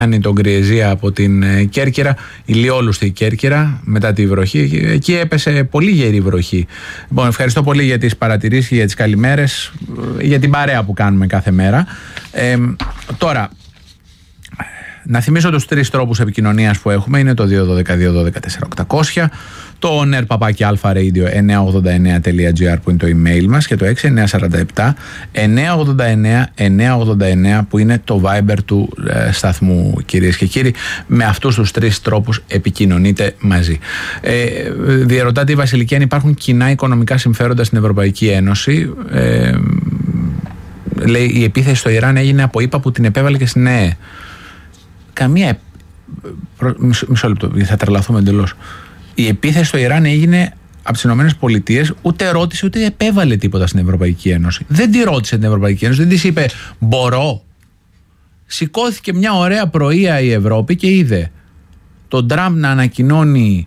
τον Γκριεζία από την Κέρκυρα, ηλιόλουστη Κέρκυρα μετά τη βροχή. Εκεί έπεσε πολύ γερή βροχή. Λοιπόν, ευχαριστώ πολύ για τις παρατηρήσεις και για τις καλημέρες, για την παρέα που κάνουμε κάθε μέρα. Τώρα, να θυμίσω τους 3 τρόπους επικοινωνίας που έχουμε. Είναι το 212-212-4800, το nerpapaki-alpha-radio989.gr που είναι το email μας και το 6947-989-989 που είναι το Viber του σταθμού, κυρίες και κύριοι. Με αυτούς τους 3 τρόπους επικοινωνείτε μαζί. Διερωτάται η Βασιλική αν υπάρχουν κοινά οικονομικά συμφέροντα στην Ευρωπαϊκή Ένωση. Λέει, η επίθεση στο Ιράν έγινε από ΗΠΑ που την επέβαλε και στην ΕΕ. Καμία. Μισό λεπτό, θα τρελαθούμε εντελώς. Η επίθεση στο Ιράν έγινε από τις ΗΠΑ, ούτε ρώτησε ούτε επέβαλε τίποτα στην Ευρωπαϊκή Ένωση. Δεν τη ρώτησε την Ευρωπαϊκή Ένωση, δεν της είπε μπορώ. Σηκώθηκε μια ωραία πρωία η Ευρώπη και είδε τον Τραμπ να ανακοινώνει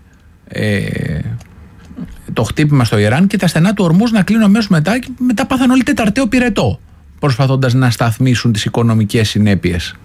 το χτύπημα στο Ιράν και τα στενά του Ορμούζ να κλείνουν αμέσως μετά, και μετά πάθαν όλοι τεταρταίο πυρετό, προσπαθώντας να σταθμίσουν τις οικονομικές συνέπειες.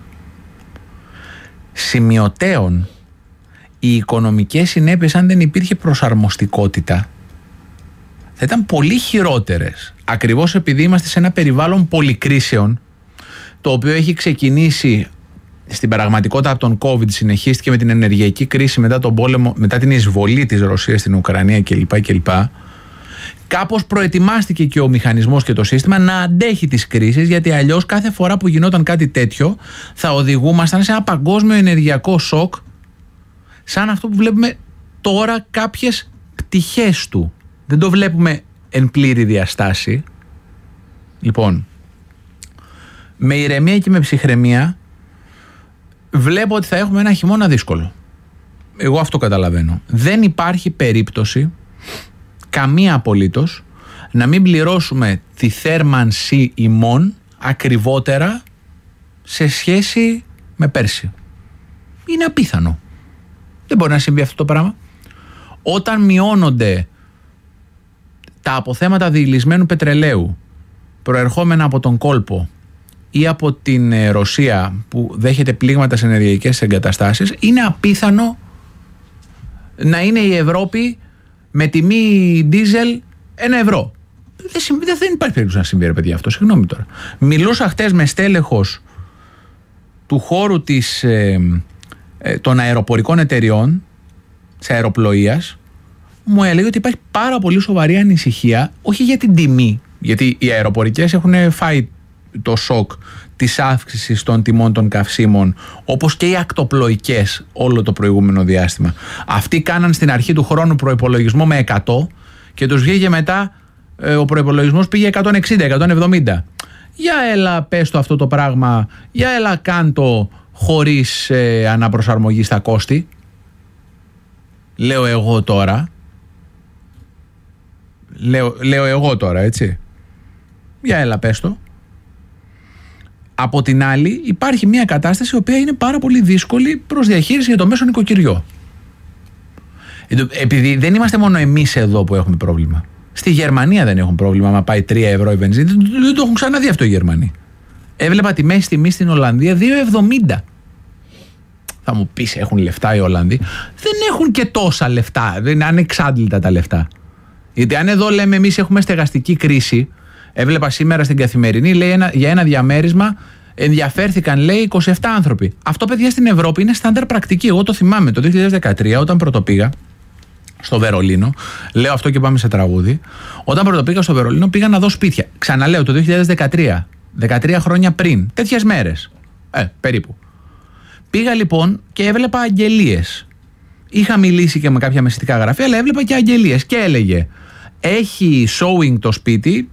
Σημειωτέων, οι οικονομικές συνέπειες, αν δεν υπήρχε προσαρμοστικότητα, θα ήταν πολύ χειρότερες, ακριβώς επειδή είμαστε σε ένα περιβάλλον πολυκρίσεων, το οποίο έχει ξεκινήσει στην πραγματικότητα από τον COVID, συνεχίστηκε με την ενεργειακή κρίση μετά τον πόλεμο, μετά την εισβολή της Ρωσίας στην Ουκρανία κλπ. Κάπως προετοιμάστηκε και ο μηχανισμός και το σύστημα να αντέχει τις κρίσεις, γιατί αλλιώς κάθε φορά που γινόταν κάτι τέτοιο θα οδηγούμασταν σε ένα παγκόσμιο ενεργειακό σοκ, σαν αυτό που βλέπουμε τώρα κάποιες πτυχές του. Δεν το βλέπουμε εν πλήρη διαστάση. Λοιπόν, με ηρεμία και με ψυχραιμία βλέπω ότι θα έχουμε ένα χειμώνα δύσκολο. Εγώ αυτό καταλαβαίνω. Δεν υπάρχει περίπτωση, καμία απολύτως, να μην πληρώσουμε τη θέρμανση ημών ακριβότερα σε σχέση με πέρσι. Είναι απίθανο. Δεν μπορεί να συμβεί αυτό το πράγμα. Όταν μειώνονται τα αποθέματα διηλυσμένου πετρελαίου προερχόμενα από τον κόλπο ή από την Ρωσία που δέχεται πλήγματα σε ενεργειακές εγκαταστάσεις, είναι απίθανο να είναι η Ευρώπη με τιμή ντίζελ 1 ευρώ. Δεν υπάρχει περίπτωση να συμβεί, ρε παιδιά, αυτό. Συγγνώμη τώρα. Μιλούσα χτες με στέλεχος του χώρου των αεροπορικών εταιριών της αεροπλοείας. Μου έλεγε ότι υπάρχει πάρα πολύ σοβαρή ανησυχία, όχι για την τιμή, γιατί οι αεροπορικές έχουν φάει το σοκ της αύξησης των τιμών των καυσίμων, όπως και οι ακτοπλοϊκές όλο το προηγούμενο διάστημα. Αυτοί κάναν στην αρχή του χρόνου προϋπολογισμό με 100 και τους βγήκε μετά ο προϋπολογισμός πήγε 160-170. Για έλα πες το αυτό το πράγμα, για έλα κάντο χωρίς αναπροσαρμογή στα κόστη. Λέω εγώ τώρα, έτσι. Για έλα πες το. Από την άλλη υπάρχει μια κατάσταση η οποία είναι πάρα πολύ δύσκολη προς διαχείριση για το μέσο νοικοκυριό. Επειδή δεν είμαστε μόνο εμείς εδώ που έχουμε πρόβλημα. Στη Γερμανία δεν έχουν πρόβλημα. Άμα πάει 3 ευρώ η βενζίνη, δεν το έχουν ξαναδεί αυτό οι Γερμανοί. Έβλεπα τη μέση τιμή στην Ολλανδία 2,70. Θα μου πεις, έχουν λεφτά οι Ολλανδοί? Δεν έχουν και τόσα λεφτά. Δεν είναι ανεξάντλητα τα λεφτά. Γιατί αν εδώ λέμε εμείς έχουμε στεγαστική κρίση, έβλεπα σήμερα στην Καθημερινή, λέει για ένα διαμέρισμα ενδιαφέρθηκαν, λέει, 27 άνθρωποι. Αυτό, παιδιά, στην Ευρώπη είναι στάνταρ πρακτική. Εγώ το θυμάμαι το 2013 όταν πρωτοπήγα στο Βερολίνο. Λέω αυτό και πάμε σε τραγούδι. Όταν πρωτοπήγα στο Βερολίνο πήγα να δω σπίτια. Ξαναλέω, το 2013. 13 χρόνια πριν. Τέτοιες μέρες. Περίπου. Πήγα λοιπόν και έβλεπα αγγελίες. Είχα μιλήσει και με κάποια μεσητικά γραφεία, αλλά έβλεπα και αγγελίες. Και έλεγε, έχει showing το σπίτι,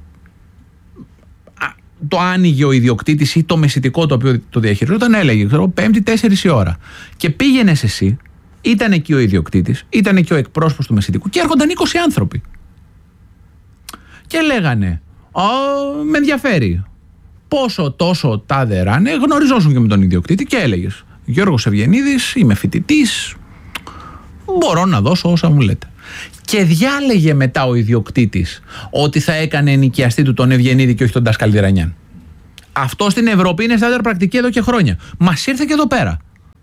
το άνοιγε ο ιδιοκτήτης ή το μεσητικό το οποίο το διαχειριζόταν, έλεγε, ξέρω, 5η 4 η ώρα. Και πήγαινες εσύ, ήταν εκεί ο ιδιοκτήτης, ήταν εκεί ο εκπρόσωπος του μεσητικού και έρχονταν 20 άνθρωποι. Και λέγανε, με ενδιαφέρει. Πόσο τόσο τάδε ράνε, γνωριζόσουν και με τον ιδιοκτήτη και έλεγες, Γιώργος Ευγενίδης, είμαι φοιτητής, μπορώ να δώσω όσα μου λέτε. Και διάλεγε μετά ο ιδιοκτήτης ότι θα έκανε ενοικιαστή του τον Ευγενίδη και όχι τον Ντασκαλδηρανιάν. Αυτό στην Ευρώπη είναι στάνταρ πρακτική εδώ και χρόνια. Μας ήρθε και εδώ πέρα.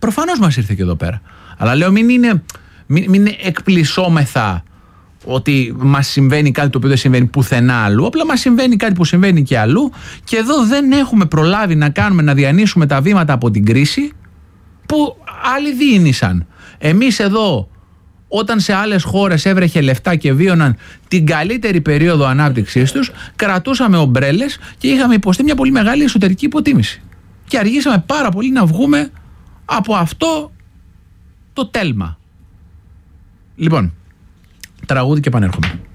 Προφανώς μας ήρθε και εδώ πέρα. Αλλά λέω μην εκπλησόμεθα ότι μας συμβαίνει κάτι το οποίο δεν συμβαίνει πουθενά αλλού. Απλά μας συμβαίνει κάτι που συμβαίνει και αλλού, και εδώ δεν έχουμε προλάβει να διανύσουμε τα βήματα από την κρίση που άλλοι διήνυσαν. Εμείς εδώ, όταν σε άλλες χώρες έβρεχε λεφτά και βίωναν την καλύτερη περίοδο ανάπτυξής τους, κρατούσαμε ομπρέλες και είχαμε υποστεί μια πολύ μεγάλη εσωτερική υποτίμηση. Και αργήσαμε πάρα πολύ να βγούμε από αυτό το τέλμα. Λοιπόν, τραγούδι και επανέρχομαι.